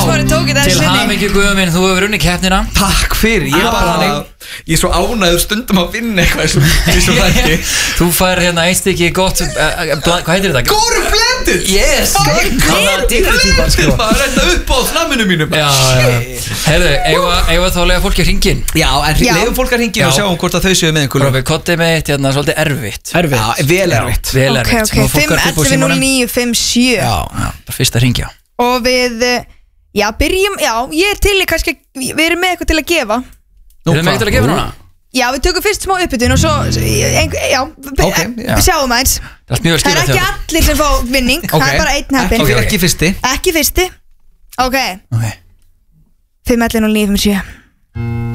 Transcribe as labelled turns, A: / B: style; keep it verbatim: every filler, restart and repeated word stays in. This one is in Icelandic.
A: Smári tók þetta
B: Til hamingju Guðjón minn, þú hefur unnið keppnina.
C: Takk fyrir, ég er bara Ég er svo ánægður stundum að vinna eitthvað eins og það ekki.
B: Þú fær hérna eitt stykki gott, hvað heitir þetta?
C: Góru blended.
B: Yes.
C: Góru blended. Það er þetta upp á snamminu mínum.
B: Já, heyrðu, eigum þá að lega fólki hringin.
C: Já, en legum fólk að hringin og sjáum hvort að þau séu með einhverjum.
B: Við kottið með eitt hérna svolítið erfitt.
C: Erfitt? Vel erfitt.
B: Vel erfitt.
A: Ok, ok, fimm ellefu núll níu fimm sjö.
B: Já, bara fyrst að hringja.
A: Og við, já, byrjum, já, ég er til í kannski, við erum með eitthvað til að gefa.
B: Við erum með eitthvað til að gefa núna?
A: Já, við tökum fyrst smá uppbytun og svo, já, við sjáum aðeins. Það er ekki allir sem fá vinning, það er bara einn heppinn.
C: Ok, ekki fyrsti.
A: Ekki fyrsti. Ok. Fimm ellefu núll níu fimm sjö.